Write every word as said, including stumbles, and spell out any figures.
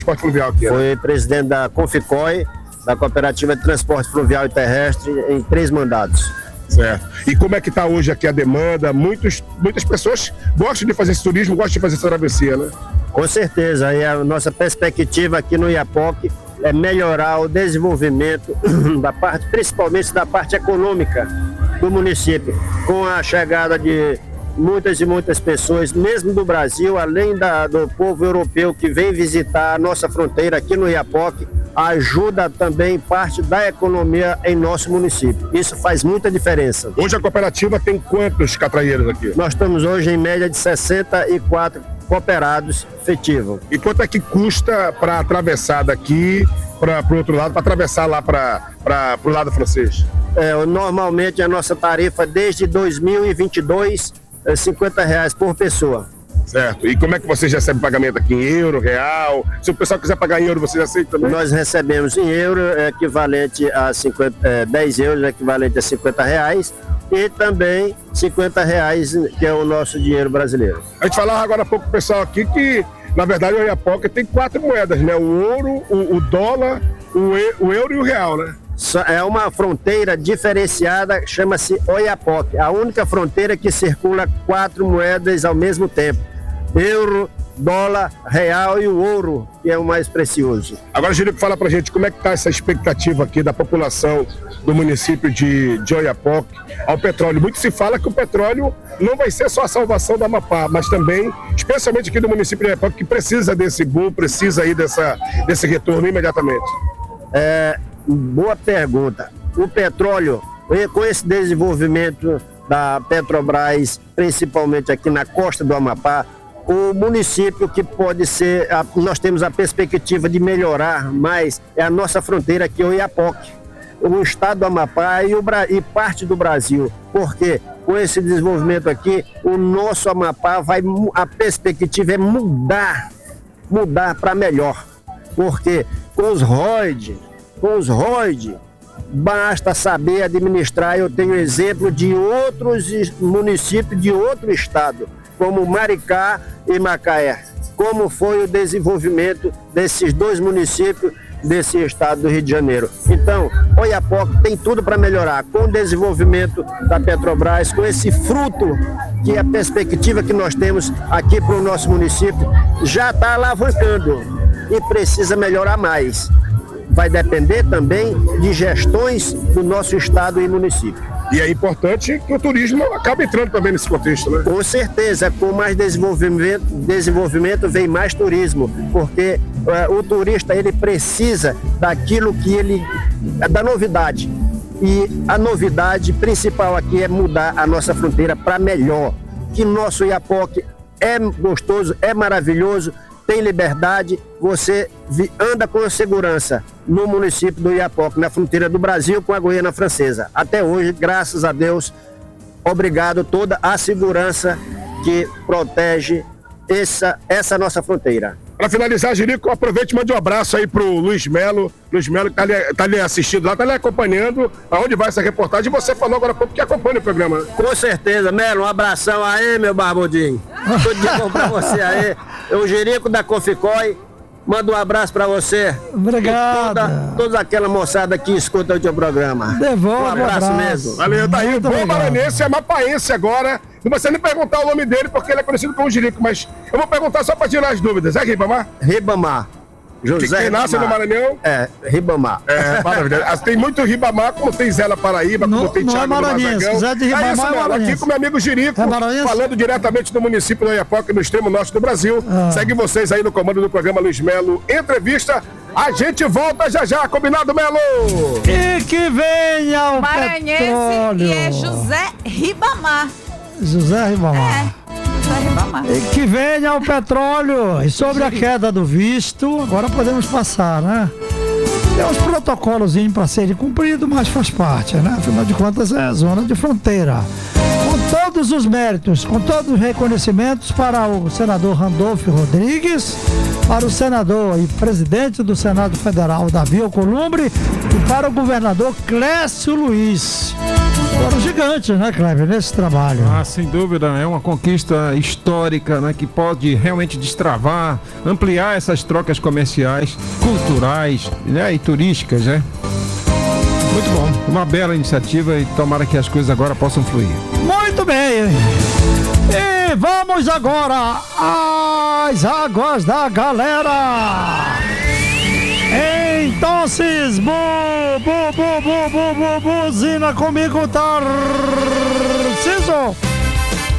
transporte fluvial aqui, né? Foi presidente da Conficói, da Cooperativa de Transporte Fluvial e Terrestre, em três mandados. Certo. E como é que está hoje aqui a demanda? Muitos, muitas pessoas gostam de fazer esse turismo, gostam de fazer essa travessia, né? Com certeza. E a nossa perspectiva aqui no Oiapoque é melhorar o desenvolvimento da parte, principalmente da parte econômica do município, com a chegada de muitas e muitas pessoas, mesmo do Brasil, além da, do povo europeu que vem visitar a nossa fronteira aqui no Oiapoque, ajuda também parte da economia em nosso município. Isso faz muita diferença. Hoje a cooperativa tem quantos catraeiros aqui? Nós estamos hoje em média de sessenta e quatro cooperados efetivos. E quanto é que custa para atravessar daqui para o outro lado, para atravessar lá para o lado francês? É, normalmente a nossa tarifa desde dois mil e vinte e dois é cinquenta reais por pessoa. Certo. E como é que vocês recebem pagamento aqui? Em euro, real? Se o pessoal quiser pagar em euro, vocês aceitam também? Nós recebemos em euro, é equivalente a cinquenta, é, dez euros, equivalente a cinquenta reais. E também cinquenta reais, que é o nosso dinheiro brasileiro. A gente falava agora há pouco pro pessoal aqui que, na verdade, o Oiapoque tem quatro moedas, né? O ouro, o, o dólar, o, e, o euro e o real, né? É uma fronteira diferenciada, chama-se Oiapoque. A única fronteira que circula quatro moedas ao mesmo tempo. Euro, dólar, real e o ouro, que é o mais precioso. Agora, Jerico, fala pra gente como é que está essa expectativa aqui da população do município de, de Oiapoque ao petróleo. Muito se fala que o petróleo não vai ser só a salvação da Amapá, mas também, especialmente aqui do município de Oiapoque, que precisa desse boom, precisa aí dessa, desse retorno imediatamente. É, boa pergunta. O petróleo, com esse desenvolvimento da Petrobras, principalmente aqui na costa do Amapá, o município que pode ser, nós temos a perspectiva de melhorar mais, é a nossa fronteira aqui, o Oiapoque, o estado do Amapá e, o, e parte do Brasil, porque com esse desenvolvimento aqui, o nosso Amapá vai, a perspectiva é mudar, mudar para melhor, porque com os R O I D, com os R O I D, basta saber administrar. Eu tenho exemplo de outros municípios de outro estado, como Maricá e Macaé, como foi o desenvolvimento desses dois municípios desse estado do Rio de Janeiro. Então, Oiapoque tem tudo para melhorar, com o desenvolvimento da Petrobras, com esse fruto que a perspectiva que nós temos aqui para o nosso município já está alavancando e precisa melhorar mais. Vai depender também de gestões do nosso estado e município. E é importante que o turismo acabe entrando também nesse contexto, né? Com certeza, com mais desenvolvimento, desenvolvimento vem mais turismo, porque uh, o turista ele precisa daquilo que ele, da novidade. E a novidade principal aqui é mudar a nossa fronteira para melhor. Que nosso Oiapoque é gostoso, é maravilhoso, tem liberdade, você anda com segurança no município do Oiapoque, na fronteira do Brasil com a Guiana Francesa. Até hoje, graças a Deus, obrigado toda a segurança que protege essa, essa nossa fronteira. Para finalizar, Jerico, aproveite e mande um abraço aí pro Luiz Melo. Luiz Melo que tá ali, tá ali assistindo lá, tá ali acompanhando aonde vai essa reportagem. E você falou agora há pouco que acompanha o programa. Com certeza, Melo, um abração aí, meu barbudinho. Tudo de bom pra você aí. O Jerico da Conficói, manda um abraço pra você. Obrigado. Toda, toda aquela moçada que escuta o teu programa. Devolve um abraço, abraço mesmo. Valeu, tá aí. Muito Bom obrigado. maranhense, é mapaense agora. Não vai nem perguntar o nome dele, porque ele é conhecido como Jerico, mas eu vou perguntar só pra tirar as dúvidas. É Ribamar? Ribamar. José Quem nasce no Maranhão? É, Ribamar. É, maravilha. Tem muito Ribamar, como tem Zé na Paraíba, como Não- tem não é Thiago no maranhense, Mazagão. Zé de Ribamar é isso, é Melo. maranhense. Aqui com meu amigo Jerico, É maranhense? falando diretamente do município do Oiapoque, no extremo norte do Brasil. Ah. Segue vocês aí no comando do programa Luiz Melo Entrevista. A gente volta já já, combinado, Melo? E que venha o Maranhense petróleo. e é José Ribamar. José Ribamar. É, José Ribamar. E que venha o petróleo. E sobre a queda do visto, agora podemos passar, né? Tem uns protocolos para serem cumpridos, mas faz parte, né? Afinal de contas, é zona de fronteira. Com todos os méritos, com todos os reconhecimentos para o senador Randolfo Rodrigues, para o senador e presidente do Senado Federal, Davi Alcolumbre, e para o governador Clécio Luiz. foram gigantes, né, Kleber, nesse trabalho. Ah, sem dúvida, é uma conquista histórica, né, que pode realmente destravar, ampliar essas trocas comerciais, culturais, né, e turísticas, né? Muito bom, uma bela iniciativa e tomara que as coisas agora possam fluir. Muito bem. E vamos agora às águas da galera. Então, bu, bu, bu, bu, bu, bu, buzina comigo, Tarciso.